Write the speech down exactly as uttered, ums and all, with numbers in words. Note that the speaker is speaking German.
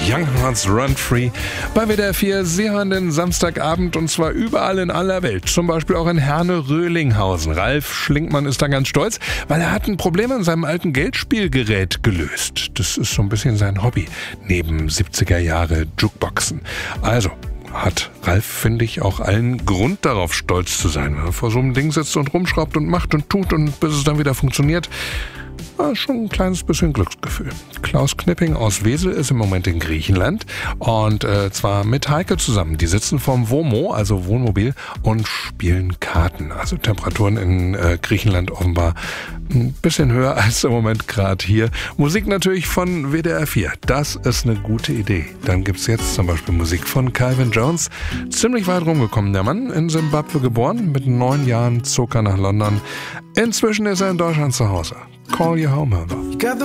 Young Hearts Run Free bei W D R vier. Sie hören den Samstagabend und zwar überall in aller Welt. Zum Beispiel auch in Herne-Röhlinghausen. Ralf Schlinkmann ist da ganz stolz, weil er hat ein Problem an seinem alten Geldspielgerät gelöst. Das ist so ein bisschen sein Hobby, neben siebziger Jahre Jukeboxen. Also hat Ralf, finde ich, auch allen Grund darauf, stolz zu sein, wenn er vor so einem Ding sitzt und rumschraubt und macht und tut und bis es dann wieder funktioniert. Ja, schon ein kleines bisschen Glücksgefühl. Klaus Knipping aus Wesel ist im Moment in Griechenland und äh, zwar mit Heike zusammen. Die sitzen vorm Womo, also Wohnmobil, und spielen Karten. Also Temperaturen in äh, Griechenland offenbar ein bisschen höher als im Moment gerade hier. Musik natürlich von W D R vier. Das ist eine gute Idee. Dann gibt's jetzt zum Beispiel Musik von Calvin Jones. Ziemlich weit rumgekommen, der Mann. In Simbabwe geboren. Mit neun Jahren zog er nach London. Inzwischen ist er in Deutschland zu Hause. Call You Home, Alter.